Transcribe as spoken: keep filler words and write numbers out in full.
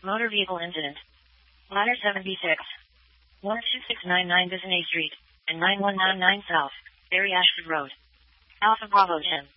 Motor vehicle incident. Ladder seven B six. one two six nine nine Bissonnette Street, and nine one nine nine South, Barry Ashford Road. Alpha Bravo ten.